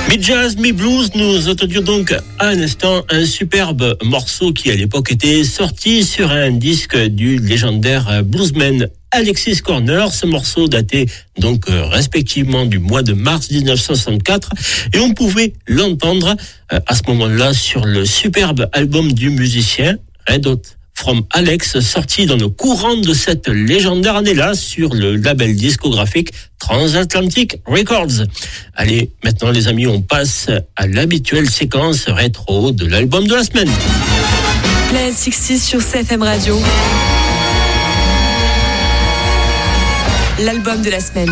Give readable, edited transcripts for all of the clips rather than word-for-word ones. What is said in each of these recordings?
Mi-jazz, mi-blues, nous entendions donc à un instant un superbe morceau qui à l'époque était sorti sur un disque du légendaire bluesman Alexis Corner. Ce morceau datait donc respectivement du mois de mars 1964 et on pouvait l'entendre à ce moment-là sur le superbe album du musicien Red Hot From Alex, sorti dans le courant de cette légendaire année-là sur le label discographique Transatlantic Records. Allez, maintenant les amis, on passe à l'habituelle séquence rétro de l'album de la semaine. Play 60 sur CFM Radio. L'album de la semaine.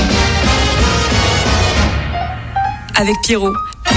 Avec Pierrot.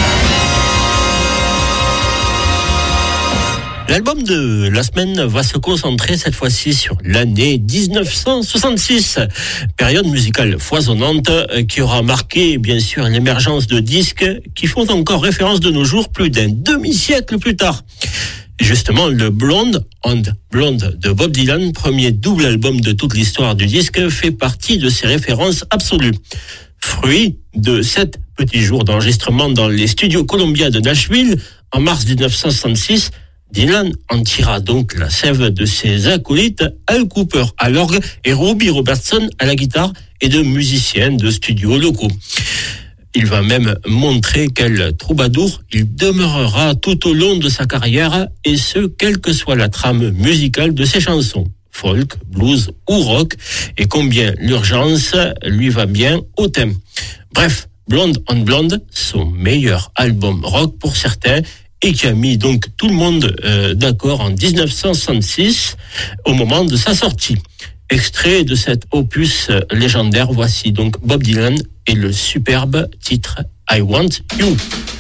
L'album de la semaine va se concentrer cette fois-ci sur l'année 1966, période musicale foisonnante qui aura marqué bien sûr l'émergence de disques qui font encore référence de nos jours plus d'un demi-siècle plus tard. Justement, le Blonde on Blonde de Bob Dylan, premier double album de toute l'histoire du disque, fait partie de ses références absolues. Fruit de 7 petits jours d'enregistrement dans les studios Columbia de Nashville en mars 1966, Dylan en tira donc la sève de ses acolytes Al Cooper à l'orgue et Robbie Robertson à la guitare et de musiciens de studios locaux. Il va même montrer quel troubadour il demeurera tout au long de sa carrière, et ce, quelle que soit la trame musicale de ses chansons, folk, blues ou rock, et combien l'urgence lui va bien au thème. Bref, Blonde on Blonde, son meilleur album rock pour certains, et qui a mis donc tout le monde d'accord en 1966 au moment de sa sortie. Extrait de cet opus légendaire, voici donc Bob Dylan et le superbe titre I Want You.